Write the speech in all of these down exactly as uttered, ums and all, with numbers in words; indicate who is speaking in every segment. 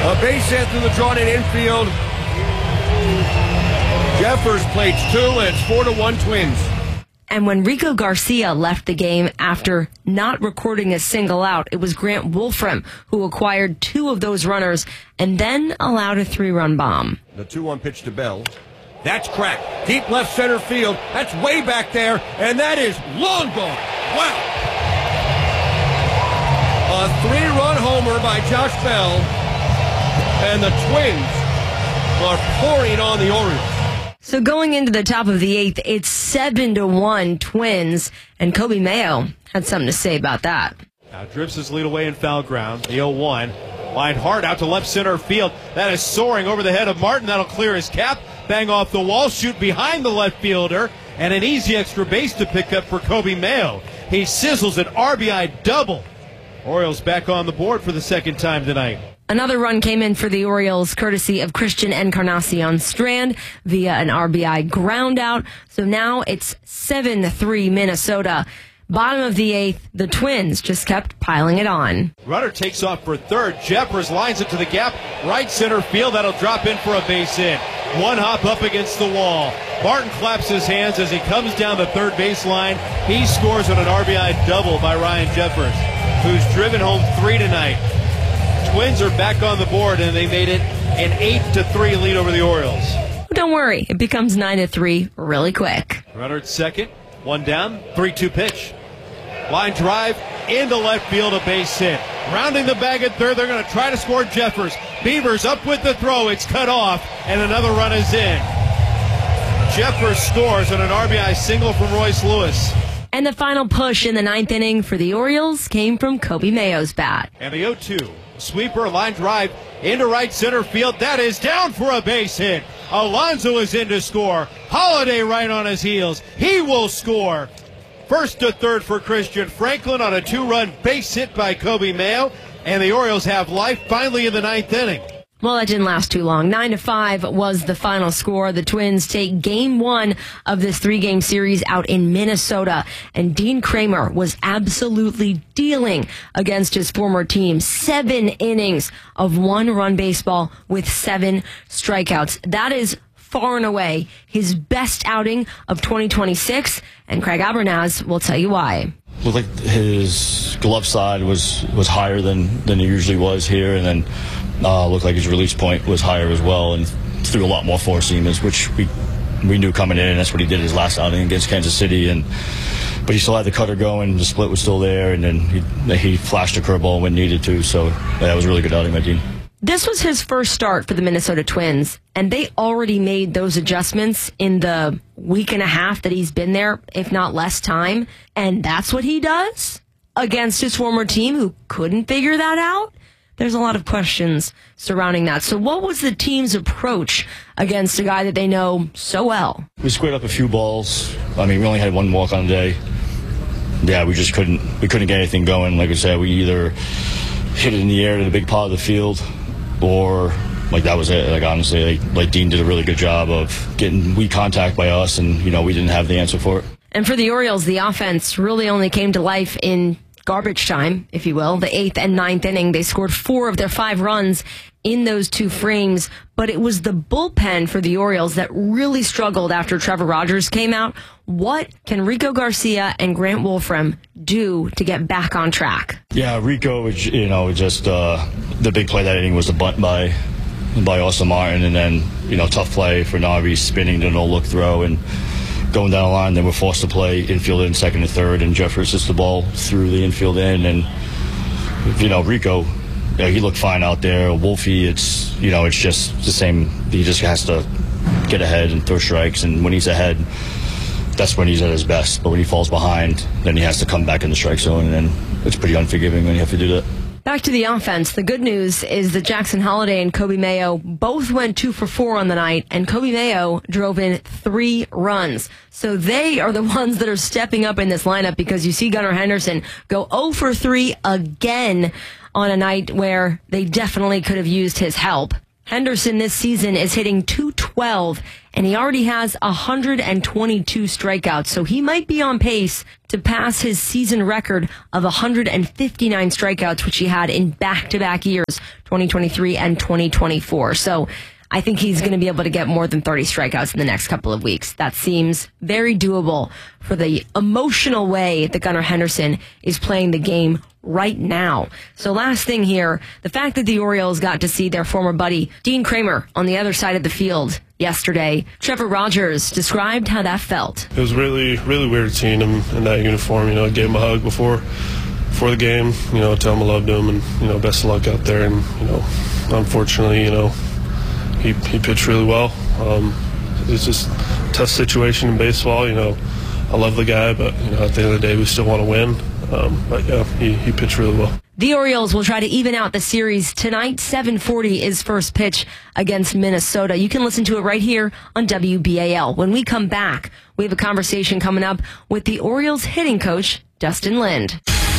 Speaker 1: A base hit through the drawn-in infield. Jeffers plates two, and it's four to one Twins.
Speaker 2: And when Rico Garcia left the game after not recording a single out, it was Grant Wolfram who acquired two of those runners and then allowed a three-run bomb.
Speaker 1: The two one pitch to Bell. That's cracked. Deep left center field. That's way back there, and that is long gone. Wow. A three-run homer by Josh Bell, and the Twins are pouring on the Orioles.
Speaker 2: So going into the top of the eighth, it's seven to one Twins, and Coby Mayo had something to say about that.
Speaker 3: Now drifts his lead away in foul ground. The oh one. Lined hard out to left center field. That is soaring over the head of Martin. That'll clear his cap. Bang off the wall. Shoot behind the left fielder. And an easy extra base to pick up for Coby Mayo. He sizzles an R B I double. Orioles back on the board for the second time tonight.
Speaker 2: Another run came in for the Orioles, courtesy of Christian Encarnacion Strand via an R B I ground out. So now it's seven to three Minnesota. Bottom of the eighth, the Twins just kept piling it on.
Speaker 3: Runner takes off for third. Jeffers lines it to the gap. Right center field. That'll drop in for a base hit. One hop up against the wall. Martin claps his hands as he comes down the third baseline. He scores on an R B I double by Ryan Jeffers, who's driven home three tonight. Twins are back on the board, and they made it an eight to three lead over the Orioles.
Speaker 2: Don't worry, it becomes nine to three really quick.
Speaker 3: Runner at second, one down, three two pitch. Line drive into left field, a base hit. Rounding the bag at third, they're going to try to score Jeffers. Beavers up with the throw, it's cut off, and another run is in. Jeffers scores on an R B I single from Royce Lewis.
Speaker 2: And the final push in the ninth inning for the Orioles came from Coby Mayo's bat.
Speaker 3: And the oh two. Sweeper, line drive into right center field. That is down for a base hit. Alonso is in to score. Holiday right on his heels. He will score. First to third for Christian Franklin on a two-run base hit by Coby Mayo. And the Orioles have life finally in the ninth inning.
Speaker 2: Well, that didn't last too long. Nine to five was the final score. The Twins take game one of this three-game series out in Minnesota, and Dean Kramer was absolutely dealing against his former team. Seven innings of one-run baseball with seven strikeouts. That is far and away his best outing of twenty twenty-six, and Craig Abernaz will tell you why.
Speaker 4: Looked like his glove side was, was higher than, than it usually was here, and then uh, looked like his release point was higher as well, and threw a lot more four seamers, which we we knew coming in, and that's what he did his last outing against Kansas City. And but he still had the cutter going, the split was still there, and then he, he flashed a curveball when needed to. So yeah, that was a really good outing by Dean.
Speaker 2: This was his first start for the Minnesota Twins, and they already made those adjustments in the week and a half that he's been there, if not less time. And that's what he does against his former team who couldn't figure that out? There's a lot of questions surrounding that. So what was the team's approach against a guy that they know so well?
Speaker 4: We squared up a few balls. I mean, we only had one walk on the day. Yeah, we just couldn't we couldn't get anything going. Like I said, we either hit it in the air to the big part of the field, or like that was it. Like honestly, like, like Dean did a really good job of getting weak contact by us, and you know we didn't have the answer for it.
Speaker 2: And for the Orioles, the offense really only came to life in garbage time, if you will. The eighth and ninth inning, they scored four of their five runs in those two frames, but it was the bullpen for the Orioles that really struggled after Trevor Rogers came out. What can Rico Garcia and Grant Wolfram do to get back on track?
Speaker 4: Yeah, Rico, you know, just uh, the big play that inning was the bunt by by Austin Martin, and then, you know, tough play for Navi spinning the no-look throw and going down the line. They were forced to play infield in second and third, and Jeffers hits the ball through the infield in. And, you know, Rico, you know, he looked fine out there. Wolfie, it's, you know, it's just the same. He just has to get ahead and throw strikes. And when he's ahead, that's when he's at his best. But when he falls behind, then he has to come back in the strike zone. And then it's pretty unforgiving when you have to do that.
Speaker 2: Back to the offense. The good news is that Jackson Holiday and Coby Mayo both went two for four on the night, and Coby Mayo drove in three runs. So they are the ones that are stepping up in this lineup, because you see Gunnar Henderson go oh for three again on a night where they definitely could have used his help. Henderson this season is hitting two twenty twelve, and he already has one hundred twenty-two strikeouts, so he might be on pace to pass his season record of one hundred fifty-nine strikeouts, which he had in back-to-back years, twenty twenty-three and twenty twenty-four. So I think he's going to be able to get more than thirty strikeouts in the next couple of weeks. That seems very doable for the emotional way that Gunnar Henderson is playing the game right now. So last thing here, the fact that the Orioles got to see their former buddy Dean Kramer on the other side of the field yesterday. Trevor Rogers described how that felt.
Speaker 5: It was really, really weird seeing him in that uniform. You know, I gave him a hug before before the game, you know, tell him I loved him and, you know, best of luck out there. And, you know, unfortunately, you know, he, he pitched really well. Um, it's just a tough situation in baseball. You know, I love the guy, but, you know, at the end of the day, we still want to win. Um, but, yeah, he, he pitched really well.
Speaker 2: The Orioles will try to even out the series tonight. seven forty is first pitch against Minnesota. You can listen to it right here on W B A L. When we come back, we have a conversation coming up with the Orioles hitting coach, Dustin Lind.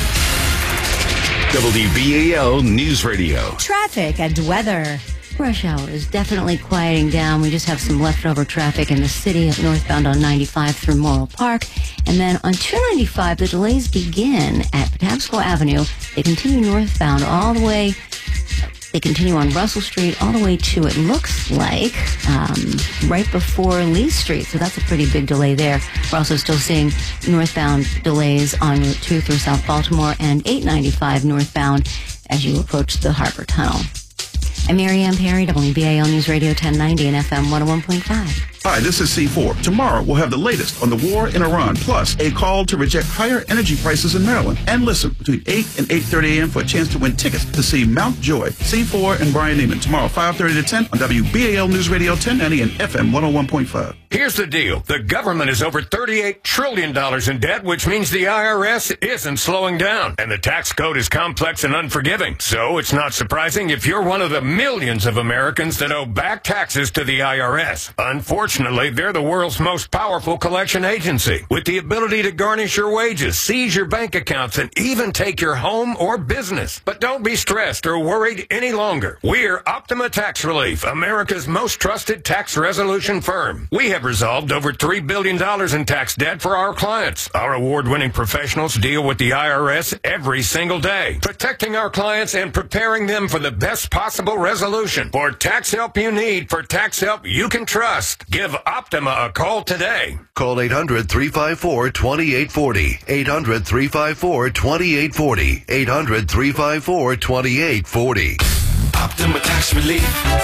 Speaker 6: W B A L News Radio.
Speaker 7: Traffic and weather. Rush hour is definitely quieting down. We just have some leftover traffic in the city northbound on ninety-five through Morrill Park. And then on two ninety-five, the delays begin at Patapsco Avenue. They continue northbound all the way. They continue on Russell Street all the way to, it looks like, um, right before Lee Street. So that's a pretty big delay there. We're also still seeing northbound delays on Route two through South Baltimore and eight ninety-five northbound as you approach the Harbor Tunnel. I'm Mary Ann Perry, W B A L News Radio ten ninety and F M one oh one point five.
Speaker 8: Hi, this is C four. Tomorrow we'll have the latest on the war in Iran, plus a call to reject higher energy prices in Maryland. And listen between eight and eight thirty a.m. for a chance to win tickets to see Mount Joy, C four and Brian Neiman tomorrow five thirty to ten on W B A L News Radio ten ninety and F M one oh one point five.
Speaker 6: Here's the deal. The government is over thirty-eight trillion dollars in debt, which means the I R S isn't slowing down. And the tax code is complex and unforgiving. So it's not surprising if you're one of the millions of Americans that owe back taxes to the I R S. Unfortunately, they're the world's most powerful collection agency, with the ability to garnish your wages, seize your bank accounts, and even take your home or business. But don't be stressed or worried any longer. We're Optima Tax Relief, America's most trusted tax resolution firm. We have resolved over three billion dollars in tax debt for our clients. Our award-winning professionals deal with the I R S every single day, protecting our clients and preparing them for the best possible resolution. For tax help you need, for tax help you can trust, give Optima a call today.
Speaker 9: Call eight hundred, three five four, two eight four zero. eight hundred, three five four, two eight four zero. eight hundred, three five four, two eight four zero.
Speaker 6: Optima Tax Relief.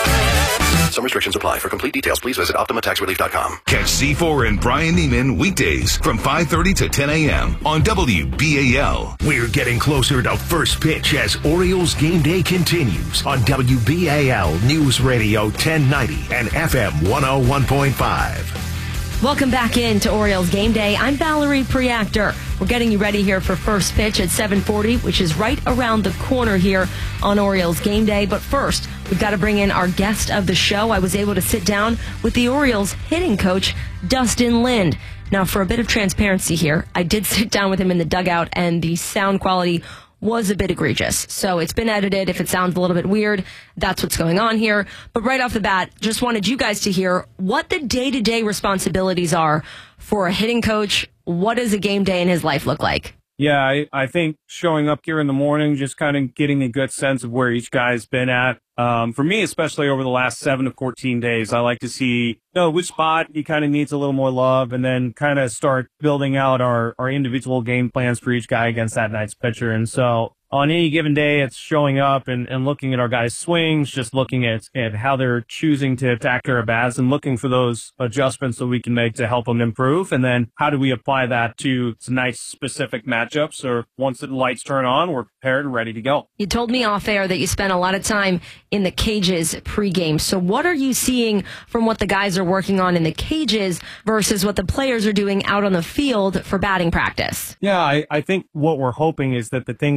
Speaker 9: Some restrictions apply. For complete details, please visit optima tax relief dot com.
Speaker 6: Catch C four and Brian Neiman weekdays from five thirty to ten a.m. on W B A L.
Speaker 10: We're getting closer to first pitch as Orioles game day continues on W B A L News Radio ten ninety and F M one oh one point five.
Speaker 2: Welcome back in to Orioles Game Day. I'm Valerie Preactor. We're getting you ready here for first pitch at seven forty, which is right around the corner here on Orioles Game Day. But first, we've got to bring in our guest of the show. I was able to sit down with the Orioles hitting coach, Dustin Lind. Now, for a bit of transparency here, I did sit down with him in the dugout, and the sound quality was a bit egregious. So it's been edited. If it sounds a little bit weird, that's what's going on here. But right off the bat, just wanted you guys to hear what the day-to-day responsibilities are for a hitting coach. What does a game day in his life look like?
Speaker 11: Yeah, I, I think showing up here in the morning, just kind of getting a good sense of where each guy's been at. Um, for me, especially over the last seven to fourteen days, I like to see, you know, which spot he kind of needs a little more love, and then kind of start building out our, our individual game plans for each guy against that night's pitcher. And so on any given day, it's showing up and, and looking at our guys' swings, just looking at, at how they're choosing to attack their at-bats and looking for those adjustments that we can make to help them improve. And then how do we apply that to tonight's specific matchups, or once the lights turn on, we're prepared and ready to go.
Speaker 2: You told me off air that you spent a lot of time in the cages pregame. So what are you seeing from what the guys are working on in the cages versus what the players are doing out on the field for batting practice?
Speaker 11: Yeah, I, I think what we're hoping is that the things that they're working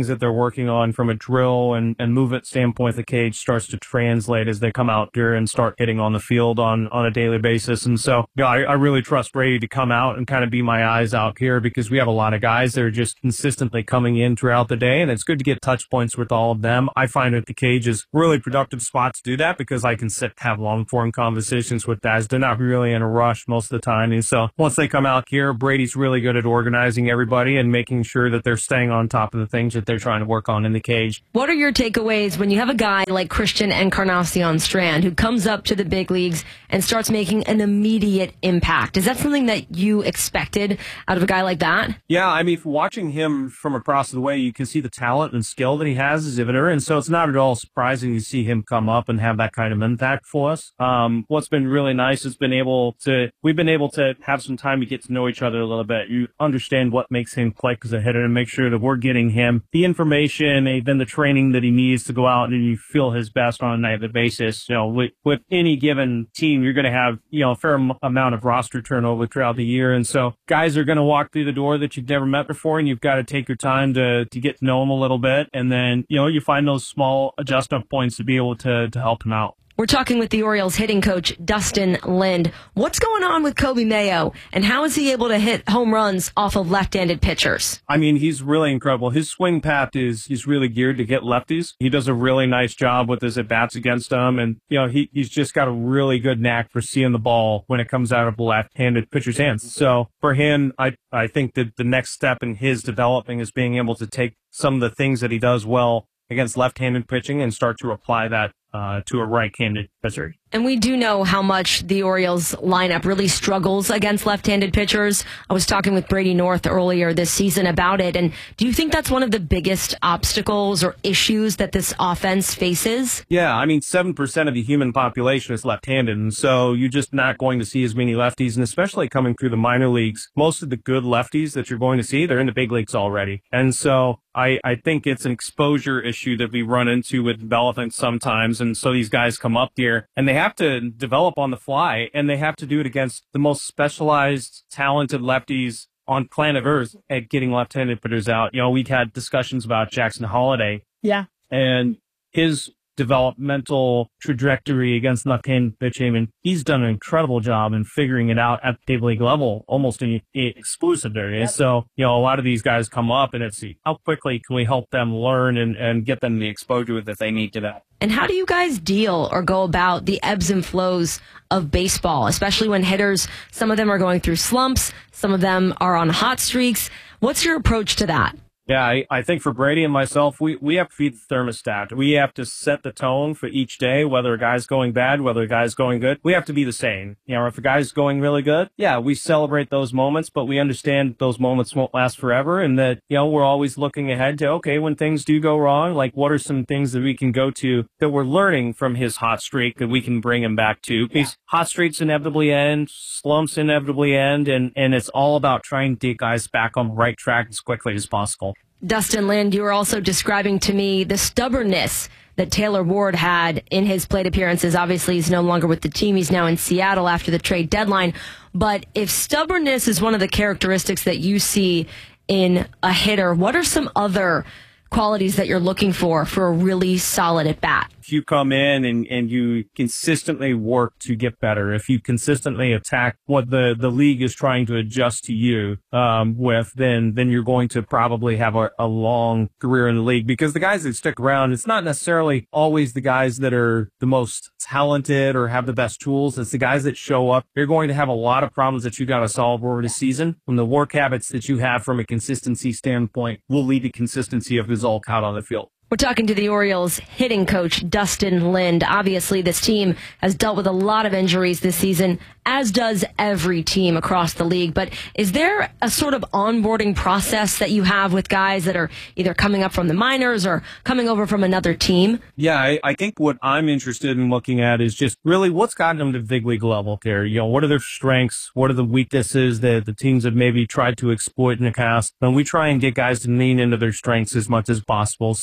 Speaker 11: working on from a drill and, and movement standpoint, the cage starts to translate as they come out here and start hitting on the field on, on a daily basis. And so, you know, I, I really trust Brady to come out and kind of be my eyes out here, because we have a lot of guys that are just consistently coming in throughout the day, and it's good to get touch points with all of them. I find that the cage is a really productive spot to do that, because I can sit, have long form conversations with guys. They're not really in a rush most of the time. And so once they come out here, Brady's really good at organizing everybody and making sure that they're staying on top of the things that they're trying to work on in the cage.
Speaker 2: What are your takeaways when you have a guy like Christian Encarnacion Strand who comes up to the big leagues and starts making an immediate impact? Is that something that you expected out of a guy like that?
Speaker 11: Yeah, I mean, watching him from across the way, you can see the talent and skill that he has as Ivener, and so it's not at all surprising to see him come up and have that kind of impact for us. Um, what's been really nice has been able to, we've been able to have some time to get to know each other a little bit. You understand what makes him click as a hitter and make sure that we're getting him the information and then the training that he needs to go out and you feel his best on a nightly basis. You know, with, with any given team, you're going to have, you know, a fair m- amount of roster turnover throughout the year. And so guys are going to walk through the door that you've never met before, and you've got to take your time to, to get to know them a little bit. And then, you know, you find those small adjustment points to be able to, to help them out.
Speaker 2: We're talking with the Orioles hitting coach, Dustin Lind. What's going on with Kobe Mayo, and how is he able to hit home runs off of left-handed pitchers?
Speaker 11: I mean, he's really incredible. His swing path is he's really geared to get lefties. He does a really nice job with his at-bats against them, and, you know, he, he's just got a really good knack for seeing the ball when it comes out of left-handed pitcher's hands. So for him, I, I think that the next step in his developing is being able to take some of the things that he does well against left-handed pitching and start to apply that Uh, to a right-handed pitcher.
Speaker 2: And we do know how much the Orioles lineup really struggles against left-handed pitchers. I was talking with Brady North earlier this season about it. And do you think that's one of the biggest obstacles or issues that this offense faces?
Speaker 11: Yeah, I mean, seven percent of the human population is left-handed. And so you're just not going to see as many lefties. And especially coming through the minor leagues, most of the good lefties that you're going to see, they're in the big leagues already. And so I, I think it's an exposure issue that we run into with development sometimes. And so these guys come up here and they have to develop on the fly, and they have to do it against the most specialized, talented lefties on planet Earth at getting left-handed hitters out. You know, we've had discussions about Jackson Holliday.
Speaker 2: Yeah.
Speaker 11: And his developmental trajectory against left-handed pitching, and he's done an incredible job in figuring it out at the big league level, almost in exclusively. Yep. So, you know, a lot of these guys come up, and it's how quickly can we help them learn and, and get them the exposure that they need to that.
Speaker 2: And how do you guys deal or go about the ebbs and flows of baseball, especially when hitters, some of them are going through slumps, some of them are on hot streaks? What's your approach to that?
Speaker 11: Yeah, I, I think for Brady and myself, we, we have to feed the thermostat. We have to set the tone for each day, whether a guy's going bad, whether a guy's going good. We have to be the same. You know, if a guy's going really good, yeah, we celebrate those moments, but we understand those moments won't last forever, and that, you know, we're always looking ahead to, okay, when things do go wrong, like what are some things that we can go to that we're learning from his hot streak that we can bring him back to? Because yeah. Hot streaks inevitably end, slumps inevitably end, and, and it's all about trying to get guys back on the right track as quickly as possible.
Speaker 2: Dustin Lind, you were also describing to me the stubbornness that Taylor Ward had in his plate appearances. Obviously, he's no longer with the team. He's now in Seattle after the trade deadline. But if stubbornness is one of the characteristics that you see in a hitter, what are some other qualities that you're looking for for a really solid at-bat?
Speaker 11: If you come in and, and you consistently work to get better, if you consistently attack what the, the league is trying to adjust to you um, with, then then you're going to probably have a, a long career in the league. Because the guys that stick around, it's not necessarily always the guys that are the most talented or have the best tools. It's the guys that show up. You're going to have a lot of problems that you got to solve over the season. And the work habits that you have from a consistency standpoint will lead to consistency of result out on the field.
Speaker 2: We're talking to the Orioles hitting coach, Dustin Lind. Obviously, this team has dealt with a lot of injuries this season, as does every team across the league. But is there a sort of onboarding process that you have with guys that are either coming up from the minors or coming over from another team?
Speaker 11: Yeah, I, I think what I'm interested in looking at is just really what's gotten them to big league level here. You know, what are their strengths? What are the weaknesses that the teams have maybe tried to exploit in the past? And we try and get guys to lean into their strengths as much as possible. So if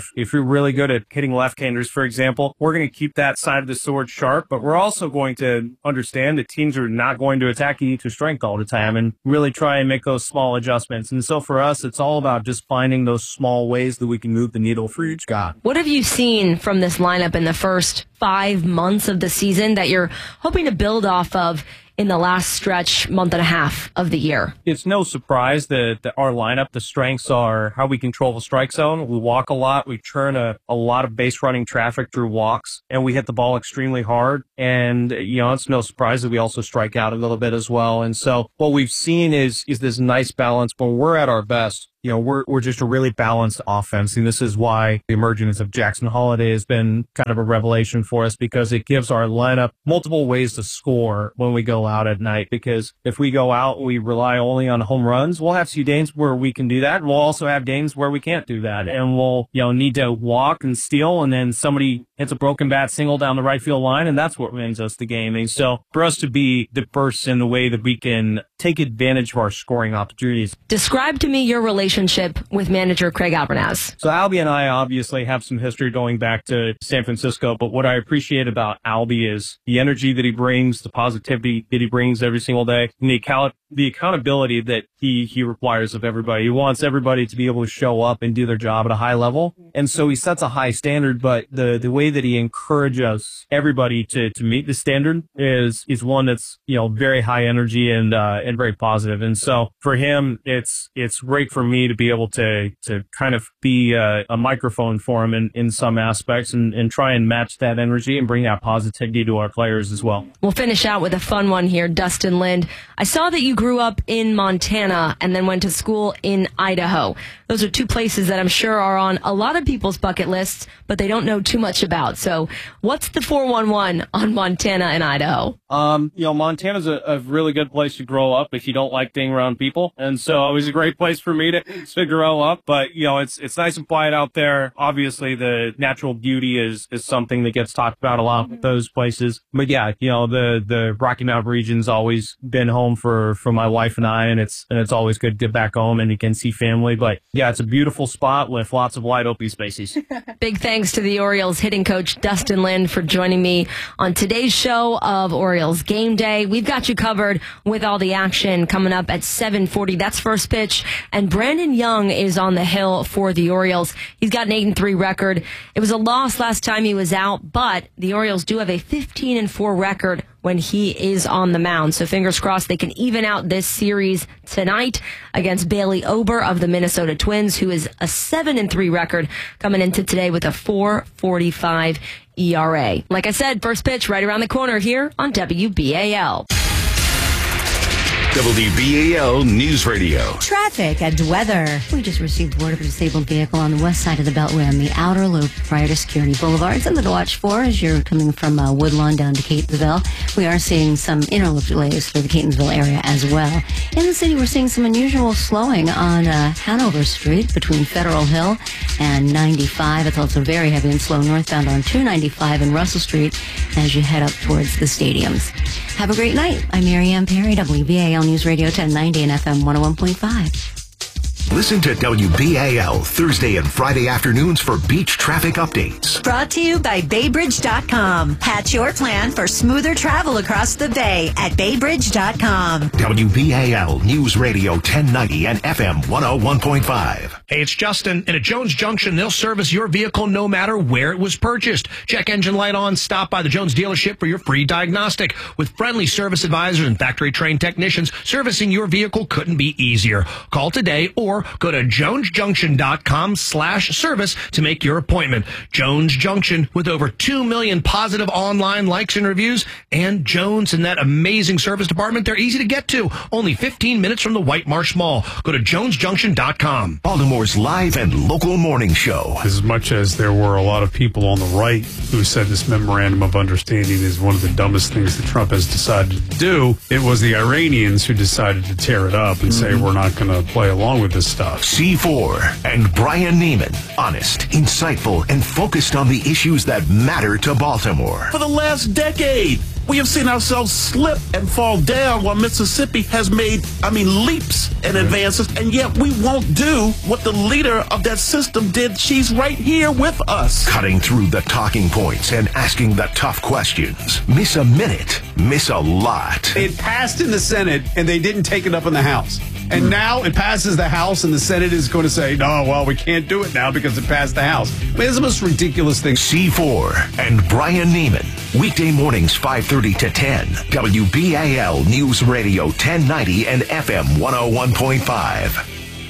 Speaker 11: if, if you're really good at hitting left-handers, for example, we're going to keep that side of the sword sharp, but we're also going to understand that teams are not going to attack you to strength all the time and really try and make those small adjustments. And so for us, it's all about just finding those small ways that we can move the needle for each guy.
Speaker 2: What have you seen from this lineup in the first five months of the season that you're hoping to build off of in the last stretch, month and a half of the year?
Speaker 11: It's no surprise that, that our lineup, the strengths are how we control the strike zone. We walk a lot. We churn a, a lot of base running traffic through walks, and we hit the ball extremely hard. And, you know, it's no surprise that we also strike out a little bit as well. And so what we've seen is, is this nice balance. When we're at our best, you know, we're we're just a really balanced offense, and this is why the emergence of Jackson Holliday has been kind of a revelation for us, because it gives our lineup multiple ways to score when we go out at night. Because if we go out, we rely only on home runs. We'll have few games where we can do that, and we'll also have games where we can't do that, and we'll, you know, need to walk and steal, and then somebody hits a broken bat single down the right field line, and that's what wins us the game. And so for us to be diverse in the way that we can take advantage of our scoring opportunities.
Speaker 2: Describe to me your relationship with manager Craig Albernaz.
Speaker 11: So Albie and I obviously have some history going back to San Francisco, but what I appreciate about Albie is the energy that he brings, the positivity that he brings every single day, and the account the accountability that he, he requires of everybody. He wants everybody to be able to show up and do their job at a high level. And so he sets a high standard, but the, the way that he encourages everybody to, to meet the standard is, is one that's, you know, very high energy and, uh, and very positive. And so for him, it's, it's great for me to be able to, to kind of be a, a microphone for him in, in some aspects and, and try and match that energy and bring that positivity to our players as well.
Speaker 2: We'll finish out with a fun one here, Dustin Lind. I saw that you grew up in Montana and then went to school in Idaho. Those are two places that I'm sure are on a lot of people's bucket lists, but they don't know too much about. So what's the four one one on Montana and Idaho?
Speaker 11: Um, you know, Montana's a, a really good place to grow up if you don't like being around people. And so it was a great place for me to, to grow up. But, you know, it's it's nice and quiet out there. Obviously, the natural beauty is, is something that gets talked about a lot with those places. But, yeah, you know, the, the Rocky Mountain region's always been home for, for my wife and I, and it's and it's always good to get back home and you can see family. But, yeah, it's a beautiful spot with lots of wide open spaces.
Speaker 2: Big thanks to the Orioles hitting coach Dustin Lind for joining me on today's show of Orioles Game Day. We've got you covered with all the action coming up at seven forty. That's first pitch. And Brandon Young is on the hill for the Orioles. He's got an eight and three record. It was a loss last time he was out, but the Orioles do have a fifteen and four record when he is on the mound. So fingers crossed they can even out this series tonight against Bailey Ober of the Minnesota Twins, who is a seven and three record coming into today with a four forty-five E R A. Like I said, first pitch right around the corner here on W B A L.
Speaker 12: W B A L News Radio.
Speaker 7: Traffic and weather. We just received word of a disabled vehicle on the west side of the Beltway on the outer loop prior to Security Boulevard. Something to watch for as you're coming from uh, Woodlawn down to Catonsville. We are seeing some interloop delays through the Catonsville area as well. In the city, we're seeing some unusual slowing on uh, Hanover Street between Federal Hill and ninety-five. It's also very heavy and slow northbound on two ninety-five and Russell Street as you head up towards the stadiums. Have a great night. I'm Mary Ann Perry, W B A L News Radio ten ninety and F M one oh one point five.
Speaker 10: Listen to W B A L Thursday and Friday afternoons for beach traffic updates.
Speaker 13: Brought to you by Bay Bridge dot com. Hatch your plan for smoother travel across the bay at Bay Bridge dot com.
Speaker 10: W B A L News Radio ten ninety and F M one oh one point five.
Speaker 14: Hey, it's Justin. And at Jones Junction, they'll service your vehicle no matter where it was purchased. Check engine light on. Stop by the Jones dealership for your free diagnostic. With friendly service advisors and factory-trained technicians, servicing your vehicle couldn't be easier. Call today or go to jones junction dot com slash service to make your appointment. Jones Junction, with over two million positive online likes and reviews, and Jones and that amazing service department, they're easy to get to. Only fifteen minutes from the White Marsh Mall. Go to jones junction dot com.
Speaker 10: Baltimore's live and local morning show.
Speaker 15: As much as there were a lot of people on the right who said this memorandum of understanding is one of the dumbest things that Trump has decided to do, it was the Iranians who decided to tear it up and mm-hmm. say we're not going to play along with this stuff.
Speaker 10: C four and Brian Neiman. Honest, insightful, and focused on the issues that matter to Baltimore.
Speaker 16: For the last decade,
Speaker 8: We have seen ourselves slip and fall down while Mississippi has made, I mean, leaps and advances, and yet we won't do what the leader of that system did. She's right here with us.
Speaker 10: Cutting through the talking points and asking the tough questions. Miss a minute, miss a lot.
Speaker 15: It passed in the Senate, and they didn't take it up in the House. And now it passes the House, and the Senate is going to say, no, well, we can't do it now because it passed the House. I mean, it's the most ridiculous thing.
Speaker 10: C four and Brian Neiman. Weekday mornings, five thirty to ten. W B A L News Radio ten ninety and F M one oh one point five.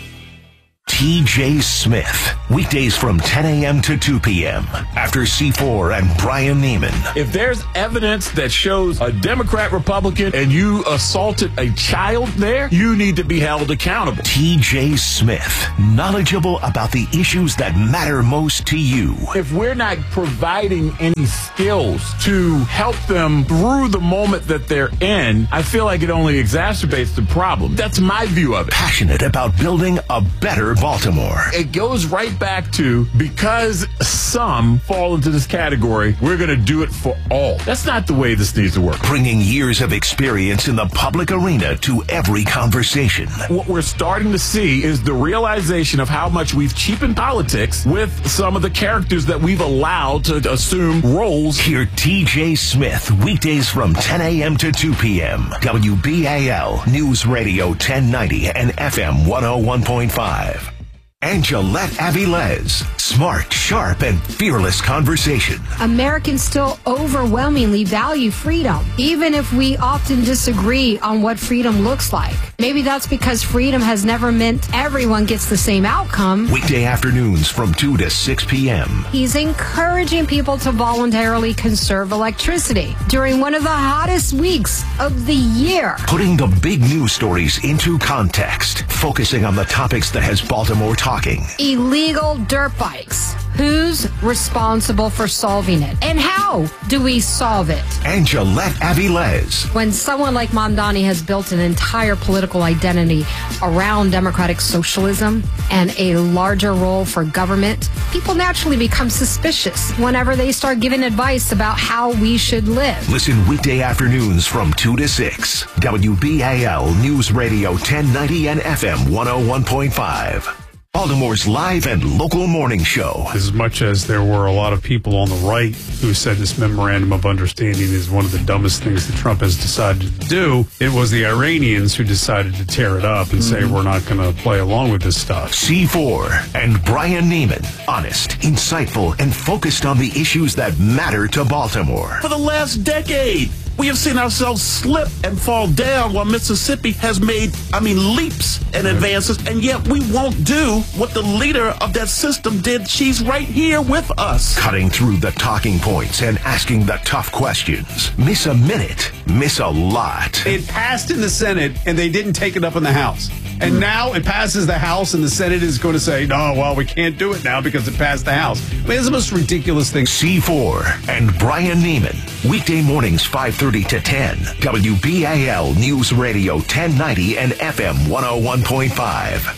Speaker 10: T J Smith. Weekdays from ten a.m. to two p.m. After C four and Brian Neiman.
Speaker 12: If there's evidence that shows a Democrat, Republican, and you assaulted a child there, you need to be held accountable.
Speaker 10: T J Smith. Knowledgeable about the issues that matter most to you.
Speaker 12: If we're not providing any skills to help them through the moment that they're in, I feel like it only exacerbates the problem. That's my view of it.
Speaker 10: Passionate about building a better Baltimore.
Speaker 12: It goes right back to, because some fall into this category, we're going to do it for all. That's not the way this needs to work.
Speaker 10: Bringing years of experience in the public arena to every conversation.
Speaker 12: What we're starting to see is the realization of how much we've cheapened politics with some of the characters that we've allowed to assume roles.
Speaker 10: Hear T J Smith weekdays from ten a.m. to two p.m. W B A L News Radio ten ninety and F M one oh one point five. Angelette Avilés. Smart, sharp, and fearless conversation.
Speaker 16: Americans still overwhelmingly value freedom, even if we often disagree on what freedom looks like. Maybe that's because freedom has never meant everyone gets the same outcome.
Speaker 10: Weekday afternoons from two to six p.m.
Speaker 16: He's encouraging people to voluntarily conserve electricity during one of the hottest weeks of the year.
Speaker 10: Putting the big news stories into context, focusing on the topics that has Baltimore talking.
Speaker 16: Illegal dirt bikes. Who's responsible for solving it? And how do we solve it?
Speaker 10: Angelette Avilés.
Speaker 16: When someone like Mamdani has built an entire political identity around democratic socialism and a larger role for government, people naturally become suspicious whenever they start giving advice about how we should live.
Speaker 10: Listen weekday afternoons from two to six. W B A L News Radio ten ninety and F M one oh one point five. Baltimore's live and local morning show.
Speaker 15: As much as there were a lot of people on the right who said this memorandum of understanding is one of the dumbest things that Trump has decided to do, it was the Iranians who decided to tear it up and say we're not going to play along with this stuff.
Speaker 10: C four and Brian Neiman. Honest, insightful, and focused on the issues that matter to Baltimore.
Speaker 8: For the last decade, we have seen ourselves slip and fall down while Mississippi has made, I mean, leaps and advances, and yet we won't do what the leader of that system did. She's right here with us.
Speaker 10: Cutting through the talking points and asking the tough questions. Miss a minute, miss a lot.
Speaker 15: It passed in the Senate, and they didn't take it up in the House. And now it passes the House, and the Senate is going to say, no, well, we can't do it now because it passed the House. I mean, it's the most ridiculous thing.
Speaker 10: C four and Brian Neiman. Weekday mornings, five thirty to ten. W B A L News Radio ten ninety and F M one oh one point five.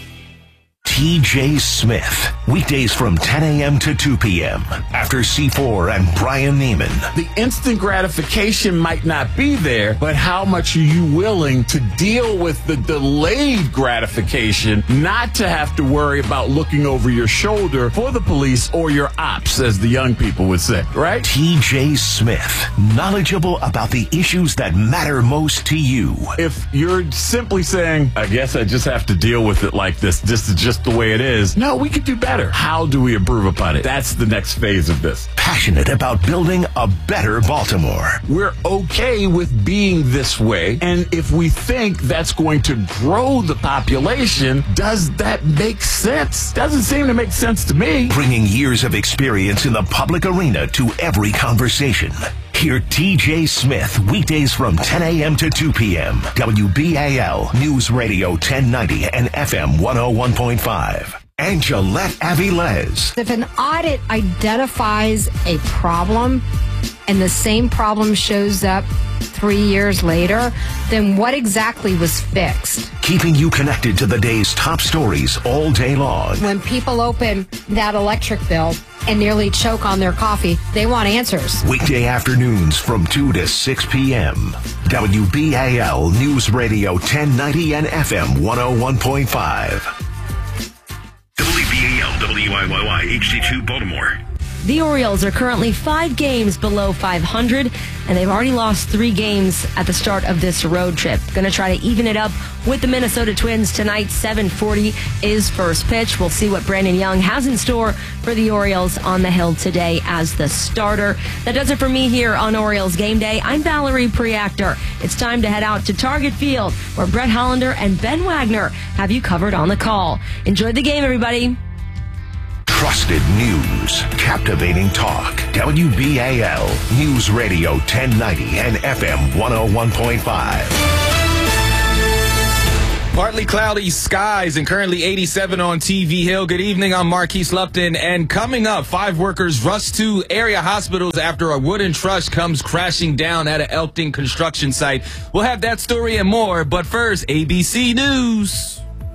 Speaker 10: T J Smith. Weekdays from ten a.m. to two p.m. After C four and Brian Neiman.
Speaker 12: The instant gratification might not be there, but how much are you willing to deal with the delayed gratification, not to have to worry about looking over your shoulder for the police or your ops, as the young people would say, right?
Speaker 10: T J Smith. Knowledgeable about the issues that matter most to you.
Speaker 12: If you're simply saying, I guess I just have to deal with it like this, this is just the way it is. No, we could do better. How do we improve upon it? That's the next phase of this.
Speaker 10: Passionate about building a better Baltimore.
Speaker 12: We're okay with being this way, and if we think that's going to grow the population, does that make sense? Doesn't seem to make sense to me.
Speaker 10: Bringing years of experience in the public arena to every conversation. Hear T J Smith weekdays from ten a.m. to two p.m. W B A L News Radio ten ninety and F M one oh one point five. Angelette Avilés.
Speaker 16: If an audit identifies a problem and the same problem shows up three years later, then what exactly was fixed?
Speaker 10: Keeping you connected to the day's top stories all day long.
Speaker 16: When people open that electric bill and nearly choke on their coffee. They want answers.
Speaker 10: Weekday afternoons from two to six p.m. W B A L News Radio ten ninety and F M one oh one point five.
Speaker 17: W B A L W I Y Y H D two Baltimore.
Speaker 2: The Orioles are currently five games below five hundred, and they've already lost three games at the start of this road trip. Going to try to even it up with the Minnesota Twins tonight. seven forty is first pitch. We'll see what Brandon Young has in store for the Orioles on the hill today as the starter. That does it for me here on Orioles Game Day. I'm Valerie Preactor. It's time to head out to Target Field, where Brett Hollander and Ben Wagner have you covered on the call. Enjoy the game, everybody.
Speaker 10: Trusted news, captivating talk. W B A L News Radio ten ninety and F M one oh one point five.
Speaker 18: Partly cloudy skies and currently eighty-seven on T V Hill. Good evening, I'm Marquise Lupton. And coming up, five workers rush to area hospitals after a wooden truss comes crashing down at an Elkton construction site. We'll have that story and more, but first, A B C News.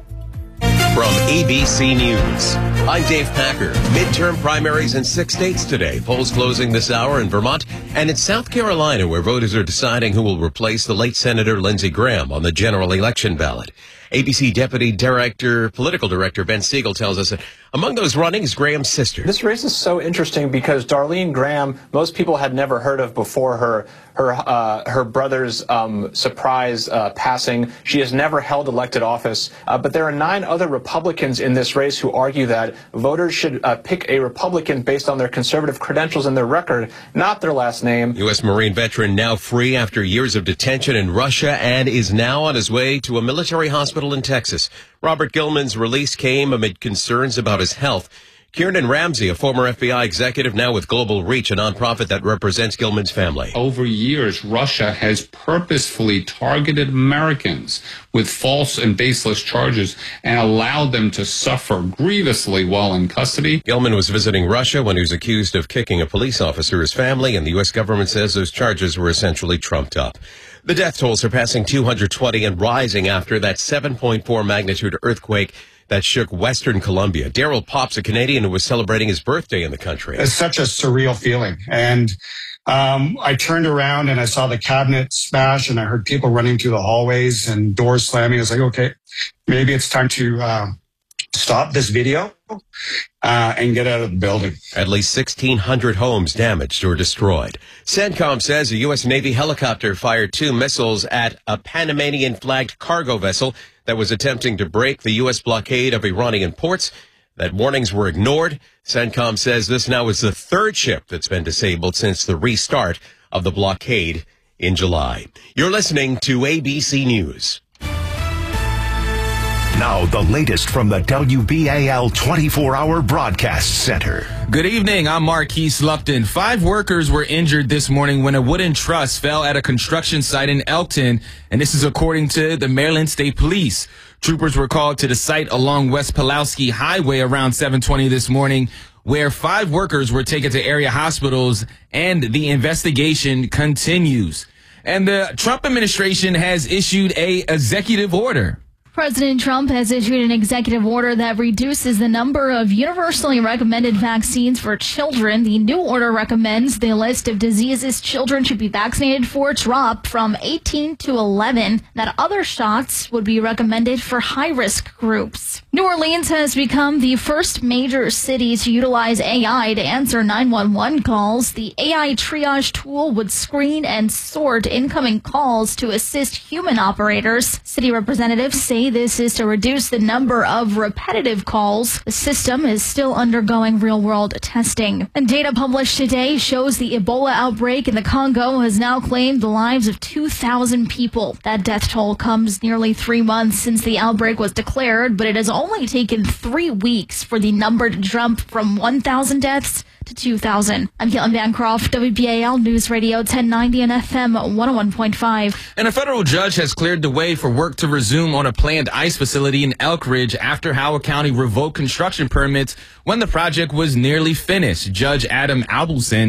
Speaker 19: From A B C News, I'm Dave Packer. Midterm primaries in six states today. Polls closing this hour in Vermont and in South Carolina, where voters are deciding who will replace the late Senator Lindsey Graham on the general election ballot. A B C Deputy Director, Political Director Ben Siegel tells us that among those running is Graham's sister.
Speaker 20: This race is so interesting because Darlene Graham, most people had never heard of before her her uh, her brother's um, surprise uh, passing. She has never held elected office, uh, but there are nine other Republicans in this race who argue that voters should uh, pick a Republican based on their conservative credentials and their record, not their last name.
Speaker 19: U S Marine veteran now free after years of detention in Russia and is now on his way to a military hospital in Texas. Robert Gilman's release came amid concerns about his health. Kiernan Ramsey, a former F B I executive, now with Global Reach, a nonprofit that represents Gilman's family.
Speaker 21: Over years, Russia has purposefully targeted Americans with false and baseless charges and allowed them to suffer grievously while in custody.
Speaker 19: Gilman was visiting Russia when he was accused of kicking a police officer, his family, and the U S government says those charges were essentially trumped up. The death toll surpassing two hundred twenty and rising after that seven point four magnitude earthquake that shook Western Colombia. Daryl Pop's a Canadian who was celebrating his birthday in the country.
Speaker 22: It's such a surreal feeling. And um, I turned around and I saw the cabinet smash and I heard people running through the hallways and doors slamming. I was like, okay, maybe it's time to uh, stop this video uh, and get out of the building.
Speaker 19: At least sixteen hundred homes damaged or destroyed. CENTCOM says a U S Navy helicopter fired two missiles at a Panamanian-flagged cargo vessel that was attempting to break the U S blockade of Iranian ports. That warnings were ignored. CENTCOM says this now is the third ship that's been disabled since the restart of the blockade in July. You're listening to A B C News.
Speaker 10: Now, the latest from the W B A L twenty-four hour Broadcast Center.
Speaker 18: Good evening, I'm Marquise Lupton. Five workers were injured this morning when a wooden truss fell at a construction site in Elkton, and this is according to the Maryland State Police. Troopers were called to the site along West Pulaski Highway around seven twenty this morning, where five workers were taken to area hospitals, and the investigation continues. And the Trump administration has issued a executive order.
Speaker 23: President Trump has issued an executive order that reduces the number of universally recommended vaccines for children. The new order recommends the list of diseases children should be vaccinated for drop from eighteen to eleven, that other shots would be recommended for high-risk groups. New Orleans has become the first major city to utilize A I to answer nine one one calls. The A I triage tool would screen and sort incoming calls to assist human operators. City representatives say this is to reduce the number of repetitive calls. The system is still undergoing real-world testing. And data published today shows the Ebola outbreak in the Congo has now claimed the lives of two thousand people. That death toll comes nearly three months since the outbreak was declared, but it has only taken three weeks for the number to jump from one thousand deaths to two thousand. I'm Caitlin Bancroft, W B A L News Radio ten ninety and F M one oh one point five.
Speaker 18: And a federal judge has cleared the way for work to resume on a planned ICE facility in Elk Ridge after Howard County revoked construction permits when the project was nearly finished. Judge Adam Abelson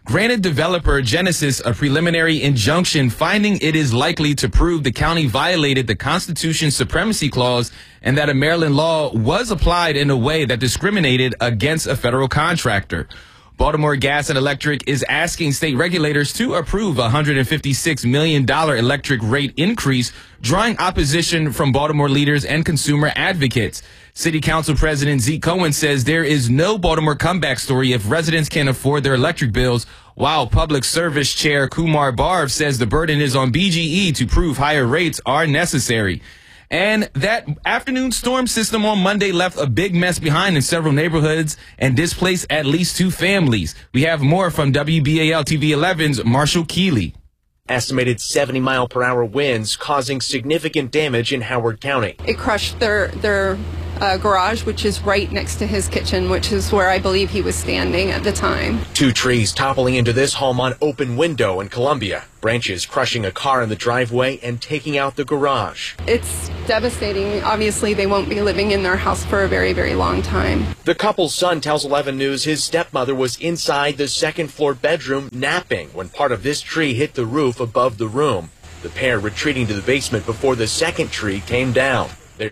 Speaker 18: granted developer Genesis a preliminary injunction finding it is likely to prove the county violated the Constitution's supremacy clause and that a Maryland law was applied in a way that discriminated against a federal contractor. Baltimore Gas and Electric is asking state regulators to approve a one hundred fifty-six million dollars electric rate increase, drawing opposition from Baltimore leaders and consumer advocates. City Council President Zeke Cohen says there is no Baltimore comeback story if residents can't afford their electric bills, while Public Service Chair Kumar Barv says the burden is on B G E to prove higher rates are necessary. And that afternoon storm system on Monday left a big mess behind in several neighborhoods and displaced at least two families. We have more from W B A L T V eleven's Marshall Keeley.
Speaker 1: Estimated seventy mile per hour winds causing significant damage in Howard County.
Speaker 3: It crushed their their uh, garage, which is right next to his kitchen, which is where I believe he was standing at the time.
Speaker 1: Two trees toppling into this home on Open Window in Columbia. Branches crushing a car in the driveway and taking out the garage.
Speaker 3: It's devastating. Obviously, they won't be living in their house for a very, very long time.
Speaker 1: The couple's son tells eleven News his stepmother was inside the second floor bedroom napping when part of this tree hit the roof above the room. The pair retreating to the basement before the second tree came down. They're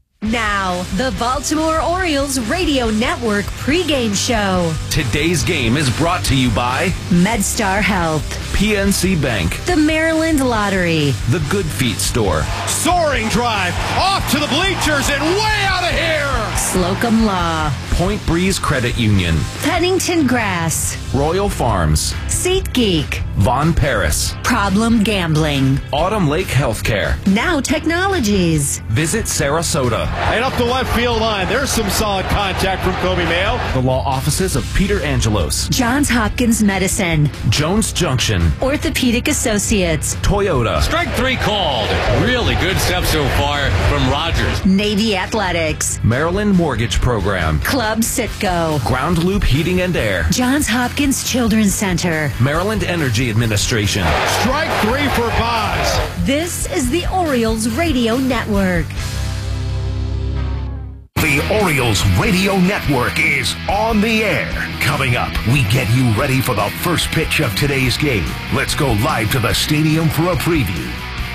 Speaker 13: Now, the Baltimore Orioles Radio Network pregame show.
Speaker 10: Today's game is brought to you by
Speaker 13: MedStar Health,
Speaker 10: P N C Bank,
Speaker 13: the Maryland Lottery,
Speaker 10: the Good Feet Store,
Speaker 4: soaring drive off to the bleachers and way out of here,
Speaker 13: Slocum Law,
Speaker 10: Point Breeze Credit Union,
Speaker 13: Pennington Grass,
Speaker 10: Royal Farms,
Speaker 13: SeatGeek,
Speaker 10: Von Paris,
Speaker 13: Problem Gambling,
Speaker 10: Autumn Lake Healthcare,
Speaker 13: Now Technologies.
Speaker 10: Visit Sarasota.
Speaker 4: And up the left field line, there's some solid contact from Kobe Mayo.
Speaker 10: The law offices of Peter Angelos,
Speaker 13: Johns Hopkins Medicine,
Speaker 10: Jones Junction,
Speaker 13: Orthopedic Associates,
Speaker 10: Toyota.
Speaker 24: Strike three called. Really good stuff so far from Rogers.
Speaker 13: Navy Athletics,
Speaker 10: Maryland Mortgage Program,
Speaker 13: Club Citgo,
Speaker 10: Ground Loop Heating and Air,
Speaker 13: Johns Hopkins Children's Center,
Speaker 10: Maryland Energy Administration.
Speaker 4: Strike three for Boz.
Speaker 13: This is the Orioles Radio Network.
Speaker 10: The Orioles Radio Network is on the air. Coming up, we get you ready for the first pitch of today's game. Let's go live to the stadium for a preview.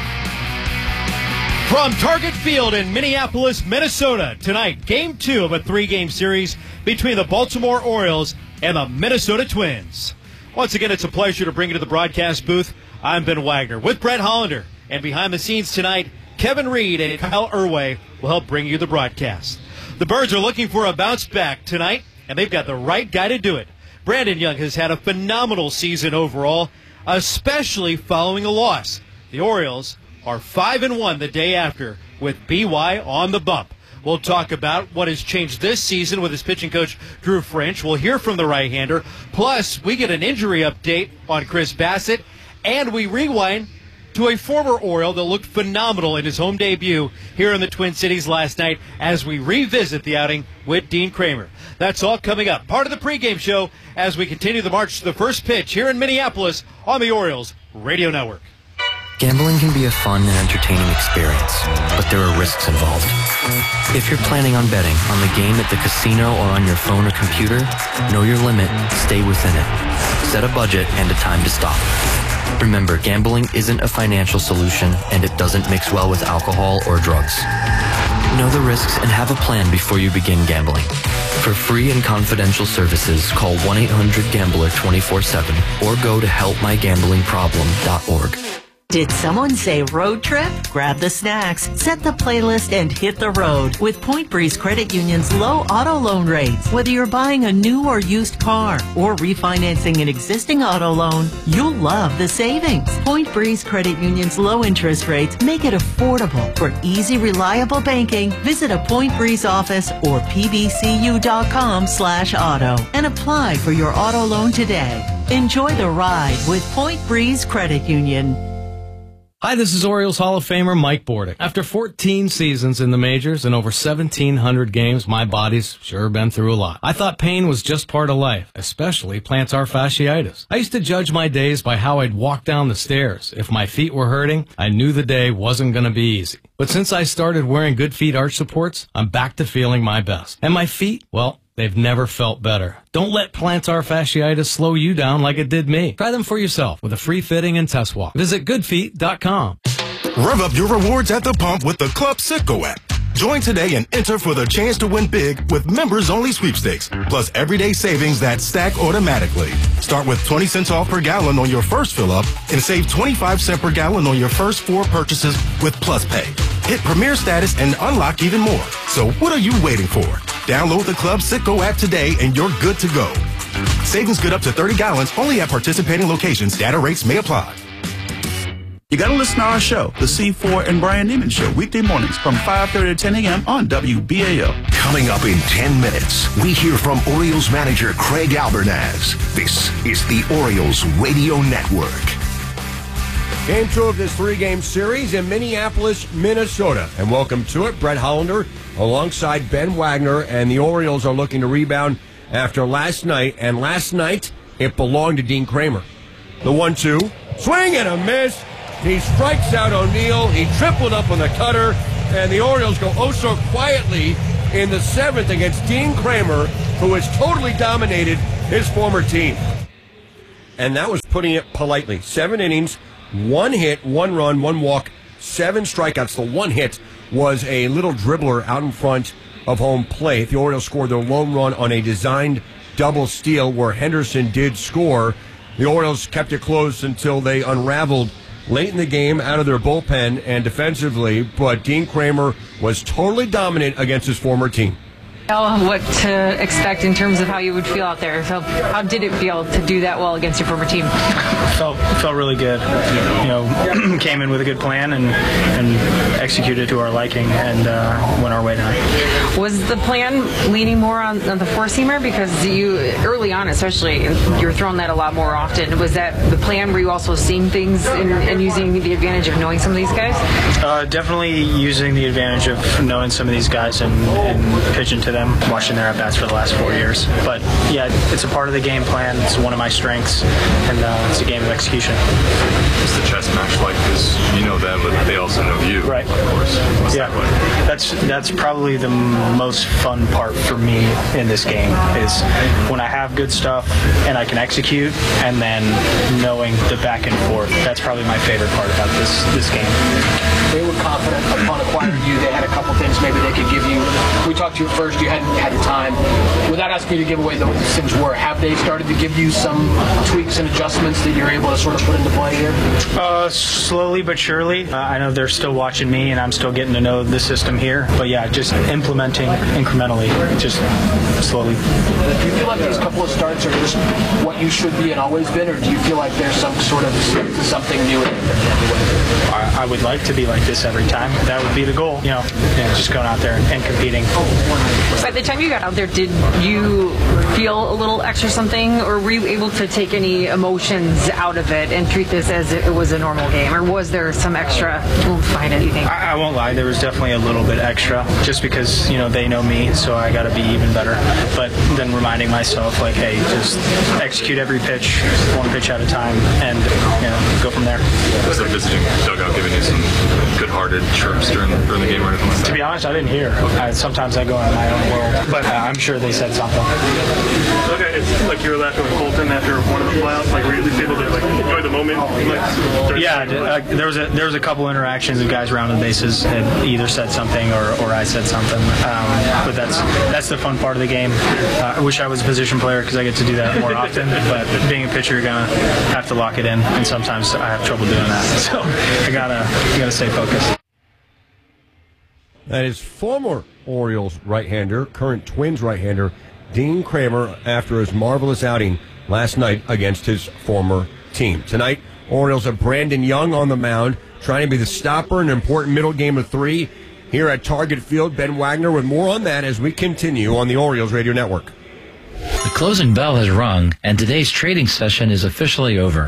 Speaker 4: From Target Field in Minneapolis, Minnesota, tonight, game two of a three-game series between the Baltimore Orioles and the Minnesota Twins. Once again, it's a pleasure to bring you to the broadcast booth. I'm Ben Wagner with Brett Hollander. And behind the scenes tonight, Kevin Reed and Kyle Irway will help bring you the broadcast. The Birds are looking for a bounce back tonight, and they've got the right guy to do it. Brandon Young has had a phenomenal season overall, especially following a loss. The Orioles are five and one the day after, with B Y on the bump. We'll talk about what has changed this season with his pitching coach, Drew French. We'll hear from the right-hander. Plus, we get an injury update on Chris Bassett, and we rewind to a former Oriole that looked phenomenal in his home debut here in the Twin Cities last night as we revisit the outing with Dean Kramer. That's all coming up. Part of the pregame show as we continue the march to the first pitch here in Minneapolis on the Orioles Radio Network.
Speaker 25: Gambling can be a fun and entertaining experience, but there are risks involved. If you're planning on betting on the game at the casino or on your phone or computer, know your limit, stay within it. Set a budget and a time to stop. Remember, gambling isn't a financial solution, and it doesn't mix well with alcohol or drugs. Know the risks and have a plan before you begin gambling. For free and confidential services, call one eight hundred gambler twenty-four seven or go to help my gambling problem dot org.
Speaker 26: Did someone say road trip? Grab the snacks, set the playlist, and hit the road with Point Breeze Credit Union's low auto loan rates. Whether you're buying a new or used car or refinancing an existing auto loan, you'll love the savings. Point Breeze Credit Union's low interest rates make it affordable. For easy, reliable banking, visit a Point Breeze office or pbcu.com slash auto and apply for your auto loan today. Enjoy the ride with Point Breeze Credit Union.
Speaker 27: Hi, this is Orioles Hall of Famer Mike Bordick. After fourteen seasons in the majors and over seventeen hundred games, my body's sure been through a lot. I thought pain was just part of life, especially plantar fasciitis. I used to judge my days by how I'd walk down the stairs. If my feet were hurting, I knew the day wasn't going to be easy. But since I started wearing Good Feet arch supports, I'm back to feeling my best. And my feet, well, They've never felt better. Don't let plantar fasciitis slow you down like it did me. Try them for yourself with a free fitting and test walk. Visit good feet dot com.
Speaker 5: Rev up your rewards at the pump with the Club Citgo app. Join today and enter for the chance to win big with members-only sweepstakes, plus everyday savings that stack automatically. Start with twenty cents off per gallon on your first fill-up and save twenty-five cents per gallon on your first four purchases with Plus Pay. Hit Premier status and unlock even more. So what are you waiting for? Download the Club Citgo app today and you're good to go. Savings good up to thirty gallons only at participating locations. Data rates may apply.
Speaker 6: You got to listen to our show, The C four and Brian Neiman Show, weekday mornings from five thirty to ten a.m. on W B A L.
Speaker 10: Coming up in ten minutes, we hear from Orioles manager Craig Albernaz. This is the Orioles Radio Network.
Speaker 7: Game two of this three-game series in Minneapolis, Minnesota. And welcome to it, Brett Hollander alongside Ben Wagner. And the Orioles are looking to rebound after last night. And last night, it belonged to Dean Kramer. The one two, swing and a miss. He strikes out O'Neill. He tripled up on the cutter. And the Orioles go oh so quietly in the seventh against Dean Kramer, who has totally dominated his former team. And that was putting it politely. Seven innings, one hit, one run, one walk, seven strikeouts. The one hit was a little dribbler out in front of home plate. The Orioles scored their lone run on a designed double steal where Henderson did score. The Orioles kept it close until they unraveled late in the game out of their bullpen and defensively, but Dean Kramer was totally dominant against his former team.
Speaker 8: What to expect in terms of how you would feel out there. So how did it feel to do that well against your former team?
Speaker 9: Felt felt really good. You know, came in with a good plan and and executed to our liking and uh, went our way tonight.
Speaker 8: Was the plan leaning more on, on the four-seamer? Because you, early on especially, you were throwing that a lot more often. Was that the plan? Were you also seeing things and, and using the advantage of knowing some of these guys?
Speaker 9: Uh, definitely using the advantage of knowing some of these guys and, and pitching to them. Watching their at-bats for the last four years. But, yeah, it's a part of the game plan. It's one of my strengths, and uh, it's a game of execution.
Speaker 11: What's the chess match like? Because you know them, but they also know you.
Speaker 9: Right.
Speaker 11: Of course. What's
Speaker 9: yeah.
Speaker 11: that like?
Speaker 9: That's, that's probably the most fun part for me in this game is when I have good stuff and I can execute, and then knowing the back and forth. That's probably my favorite part about this, this game.
Speaker 14: They were confident upon acquiring you. They had a couple things maybe they could give you. We talked to you at first. You hadn't had the time. Without asking you to give away what those things were, have they started to give you some tweaks and adjustments that you're able to sort of put into play here?
Speaker 9: Uh, slowly but surely. Uh, I know they're still watching me, and I'm still getting to know the system here. But yeah, just implementing incrementally, just slowly.
Speaker 14: Do you feel like these couple of starts are just what you should be and always been, or do you feel like there's some sort of something new in it?
Speaker 9: I, I would like to be like this every time. That would be the goal. You know, yeah, just going out there and, and competing.
Speaker 8: By the time you got out there, did you feel a little extra something, or were you able to take any emotions out of it and treat this as it was a normal game, or was there some extra oomph behind it, you think?
Speaker 9: I, I won't lie, there was definitely a little bit extra, just because, you know, they know me, so I got to be even better. But then reminding myself, like, hey, just execute every pitch, one pitch at a time, and, you know, go from there.
Speaker 11: Was the visiting dugout giving you some good-hearted chirps during, during the game or anything like that?
Speaker 9: To be honest, I didn't hear. I, sometimes I go in my own world, but uh, I'm sure they said something.
Speaker 28: Okay, it's like you were laughing with Colton after one of the playouts. Like, were you at least able to like enjoy the moment? Like,
Speaker 9: yeah, uh, there was a there was a couple interactions of guys around the bases that either said something or, or I said something. Um, but that's that's the fun part of the game. Uh, I wish I was a position player because I get to do that more often. But being a pitcher, you're gonna have to lock it in, and sometimes I have trouble doing that. So I gotta I gotta stay focused.
Speaker 7: That is former Orioles right-hander, current Twins right-hander, Dean Kramer, after his marvelous outing last night against his former team. Tonight, Orioles have Brandon Young on the mound, trying to be the stopper in an important middle game of three here at Target Field. Ben Wagner with more on that as we continue on the Orioles Radio Network.
Speaker 29: The closing bell has rung, and today's trading session is officially over.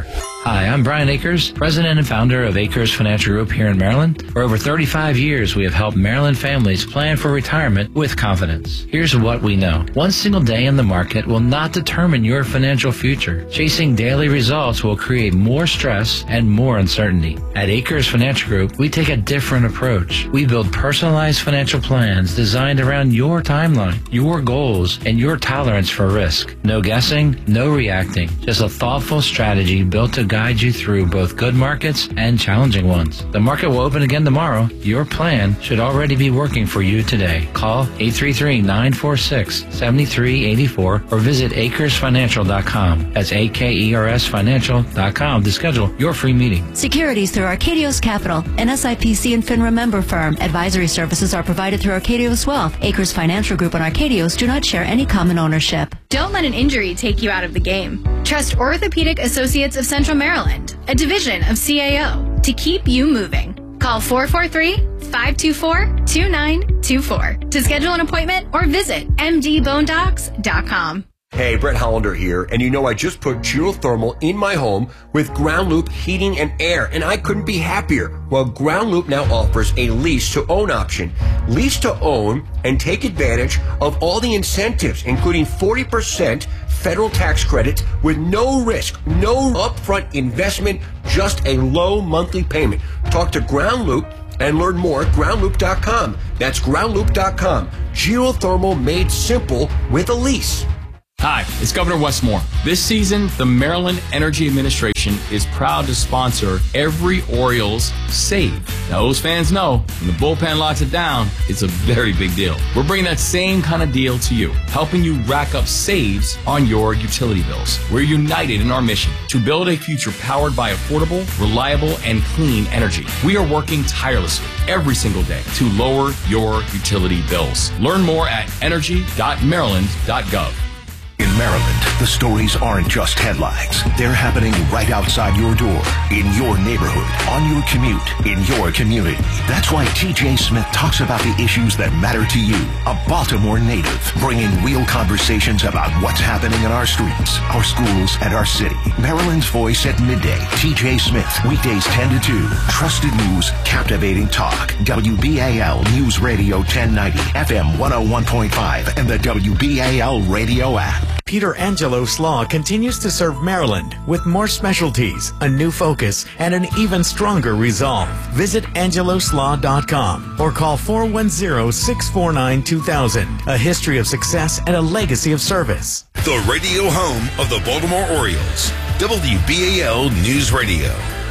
Speaker 2: Hi, I'm Brian Akers, president and founder of Akers Financial Group here in Maryland. For over thirty-five years, we have helped Maryland families plan for retirement with confidence. Here's what we know. One single day in the market will not determine your financial future. Chasing daily results will create more stress and more uncertainty. At Akers Financial Group, we take a different approach. We build personalized financial plans designed around your timeline, your goals, and your tolerance for risk. No guessing, no reacting. Just a thoughtful strategy built to guide you through both good markets and challenging ones. The market will open again tomorrow. Your plan should already be working for you today. Call eight three three, nine four six, seven three eight four or visit acres financial dot com. That's A K E R S financial dot com to schedule your free meeting.
Speaker 12: Securities through Arcadios Capital, an S I P C and FINRA member firm. Advisory services are provided through Arcadios Wealth. Acres Financial Group and Arcadios do not share any common ownership.
Speaker 15: Don't let an injury take you out of the game. Trust Orthopedic Associates of Central Maryland, a division of C A O, to keep you moving. Call four four three, five two four, two nine two four to schedule an appointment or visit m d bone docs dot com.
Speaker 7: Hey, Brett Hollander here, and you know I just put geothermal in my home with Ground Loop Heating and Air, and I couldn't be happier. Well, Ground Loop now offers a lease-to-own option. Lease-to-own and take advantage of all the incentives, including forty percent federal tax credit with no risk, no upfront investment, just a low monthly payment. Talk to Ground Loop and learn more at ground loop dot com. That's ground loop dot com. Geothermal made simple with a lease.
Speaker 18: Hi, it's Governor Wes Moore. This season, the Maryland Energy Administration is proud to sponsor every Orioles save. Now, those fans know when the bullpen locks it down, it's a very big deal. We're bringing that same kind of deal to you, helping you rack up saves on your utility bills. We're united in our mission to build a future powered by affordable, reliable, and clean energy. We are working tirelessly every single day to lower your utility bills. Learn more at energy dot maryland dot gov.
Speaker 10: In Maryland, the stories aren't just headlines. They're happening right outside your door, in your neighborhood, on your commute, in your community. That's why T J Smith talks about the issues that matter to you. A Baltimore native, bringing real conversations about what's happening in our streets, our schools, and our city. Maryland's Voice at midday. T J Smith, weekdays ten to two. Trusted news, captivating talk. W B A L News Radio ten ninety, F M one oh one point five, and the W B A L radio app.
Speaker 16: Peter Angelos Law continues to serve Maryland with more specialties, a new focus, and an even stronger resolve. Visit angelos law dot com or call four one zero, six four nine, two thousand. A history of success and a legacy of service.
Speaker 17: The radio home of the Baltimore Orioles. W B A L News Radio.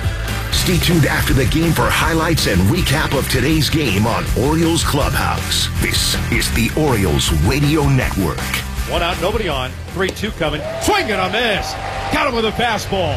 Speaker 10: Stay tuned after the game for highlights and recap of today's game on Orioles Clubhouse. This is the Orioles Radio Network.
Speaker 4: One out, nobody on. three two coming. Swing and a miss. Got him with a fastball.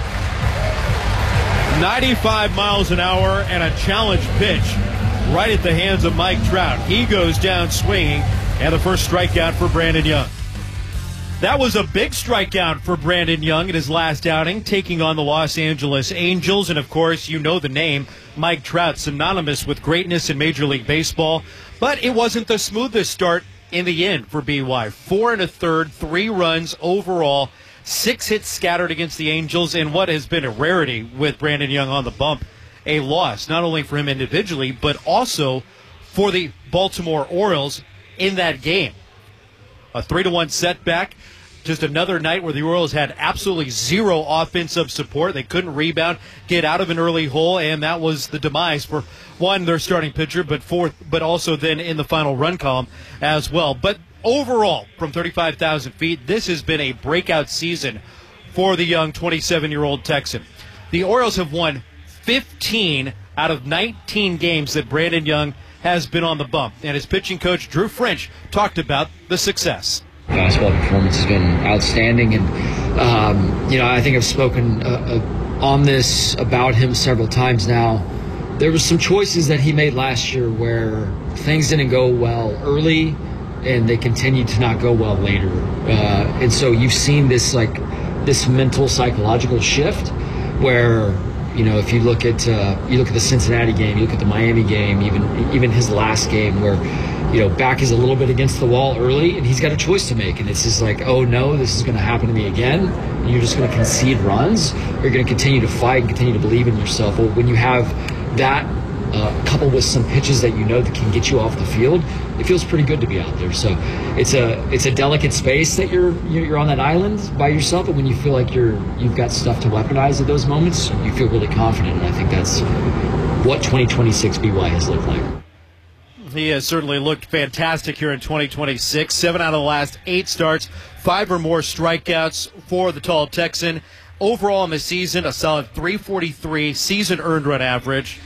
Speaker 4: ninety-five miles an hour and a challenge pitch right at the hands of Mike Trout. He goes down swinging, and the first strikeout for Brandon Young. That was a big strikeout for Brandon Young in his last outing, taking on the Los Angeles Angels. And, of course, you know the name, Mike Trout, synonymous with greatness in Major League Baseball. But it wasn't the smoothest start in the end for B Y. Four and a third, three runs overall, six hits scattered against the Angels, and what has been a rarity with Brandon Young on the bump, a loss, not only for him individually, but also for the Baltimore Orioles in that game. A three to one setback. Just another night where the Orioles had absolutely zero offensive support. They couldn't rebound, get out of an early hole, and that was the demise for, one, their starting pitcher, but fourth, but also then in the final run column as well. But overall, from thirty-five thousand feet, this has been a breakout season for the young twenty-seven-year-old Texan. The Orioles have won fifteen out of nineteen games that Brandon Young has been on the bump, and his pitching coach, Drew French, talked about the success.
Speaker 20: Basketball performance has been outstanding, and um, you know, I think I've spoken uh, uh, on this about him several times now. There was some choices that he made last year where things didn't go well early, and they continued to not go well later. Uh, and so you've seen this like this mental psychological shift where, you know, if you look at uh, you look at the Cincinnati game, you look at the Miami game, even even his last game, where you know, back is a little bit against the wall early, and he's got a choice to make. And it's just like, oh no, this is going to happen to me again. And you're just going to concede runs. Or you're going to continue to fight and continue to believe in yourself. Well, when you have that uh, coupled with some pitches that you know that can get you off the field, it feels pretty good to be out there. So it's a it's a delicate space that you're you're on that island by yourself. But when you feel like you're you've got stuff to weaponize at those moments, you feel really confident. And I think that's what twenty twenty-six B Y has looked like.
Speaker 4: He has certainly looked fantastic here in twenty twenty-six. Seven out of the last eight starts, five or more strikeouts for the tall Texan. Overall in the season, a solid three forty-three season earned run average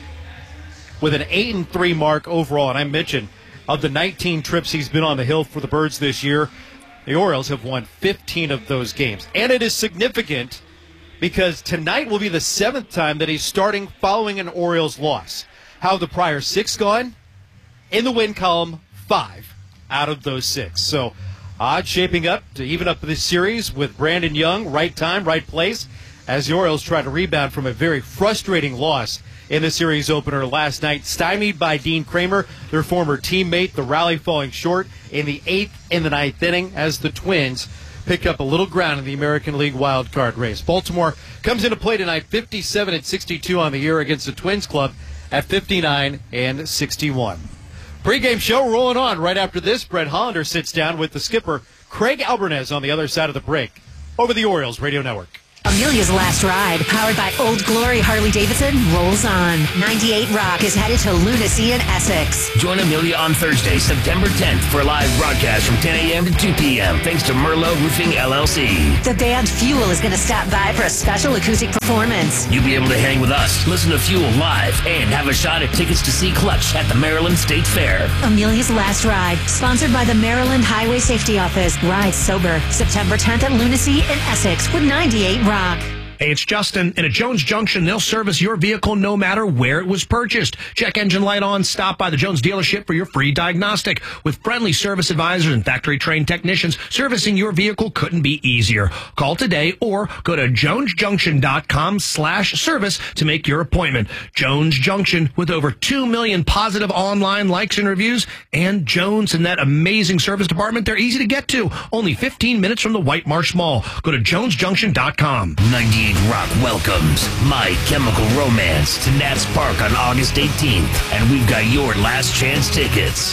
Speaker 4: with an eight and three mark overall. And I mentioned of the nineteen trips he's been on the hill for the Birds this year, the Orioles have won fifteen of those games. And it is significant because tonight will be the seventh time that he's starting following an Orioles loss. How have the prior six gone? In the win column, five out of those six. So odds shaping up to even up this series with Brandon Young, right time, right place, as the Orioles try to rebound from a very frustrating loss in the series opener last night, stymied by Dean Kramer, their former teammate. The rally falling short in the eighth and the ninth inning as the Twins pick up a little ground in the American League wild card race. Baltimore comes into play tonight, fifty-seven and sixty-two on the year against the Twins club at fifty-nine and sixty-one. Pre-game show rolling on. Right after this, Brett Hollander sits down with the skipper, Craig Albernez, on the other side of the break over the Orioles Radio Network.
Speaker 1: Amelia's Last Ride, powered by Old Glory Harley-Davidson, rolls on. ninety-eight Rock is headed to Lunacy in Essex.
Speaker 3: Join Amelia on Thursday, September tenth, for a live broadcast from ten a.m. to two p.m. thanks to Merlot Roofing, L L C.
Speaker 1: The band Fuel is going to stop by for a special acoustic performance.
Speaker 3: You'll be able to hang with us, listen to Fuel live, and have a shot at tickets to see Clutch at the Maryland State Fair.
Speaker 1: Amelia's Last Ride, sponsored by the Maryland Highway Safety Office. Ride sober, September tenth at Lunacy in Essex with ninety-eight Rock.
Speaker 13: Hey, it's Justin. And at Jones Junction, they'll service your vehicle no matter where it was purchased. Check engine light on. Stop by the Jones dealership for your free diagnostic. With friendly service advisors and factory-trained technicians, servicing your vehicle couldn't be easier. Call today or go to jonesjunction.com slash service to make your appointment. Jones Junction, with over two million positive online likes and reviews. And Jones and that amazing service department, they're easy to get to. Only fifteen minutes from the White Marsh Mall. Go to jones junction dot com.
Speaker 3: ninety-eight Rock welcomes My Chemical Romance to Nats Park on August eighteenth, and we've got your last chance tickets.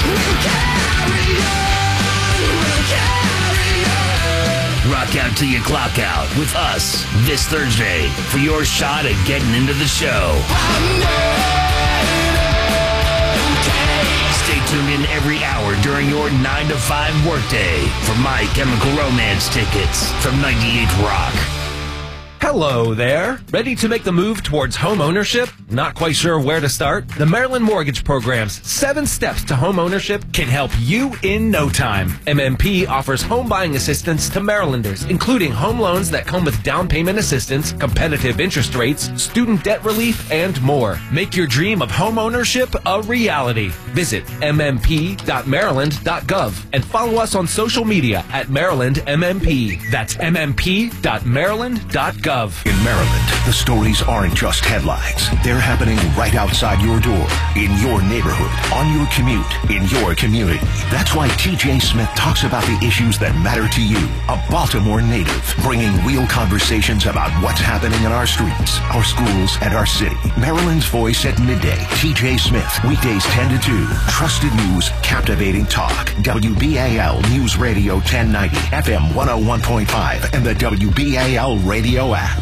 Speaker 3: Rock out till you clock out with us this Thursday for your shot at getting into the show. Stay tuned in every hour during your nine to five workday for My Chemical Romance tickets from ninety-eight Rock.
Speaker 19: Hello there. Ready to make the move towards home ownership? Not quite sure where to start? The Maryland Mortgage Program's seven steps to home ownership can help you in no time. M M P offers home buying assistance to Marylanders, including home loans that come with down payment assistance, competitive interest rates, student debt relief, and more. Make your dream of home ownership a reality. Visit m m p dot maryland dot gov and follow us on social media at Maryland M M P. That's m m p dot maryland dot gov.
Speaker 10: In Maryland, the stories aren't just headlines. They're happening right outside your door, in your neighborhood, on your commute, in your community. That's why T J Smith talks about the issues that matter to you. A Baltimore native, bringing real conversations about what's happening in our streets, our schools, and our city. Maryland's Voice at midday. T J Smith, weekdays ten to two. Trusted news, captivating talk. W B A L News Radio ten ninety, F M one oh one point five, and the W B A L radio app.